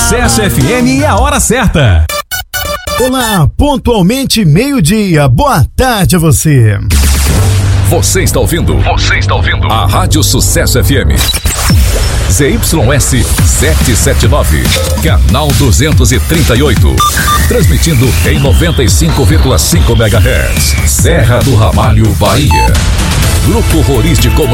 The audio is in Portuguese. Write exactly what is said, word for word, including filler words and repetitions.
Sucesso F M e a hora certa. Olá, pontualmente meio-dia. Boa tarde a você. Você está ouvindo? Você está ouvindo? A Rádio Sucesso F M. Z Y S setecentos e setenta e nove, canal duzentos e trinta e oito. Transmitindo em noventa e cinco vírgula cinco megahertz. Serra do Ramalho, Bahia. Grupo Roriz de Comunicação.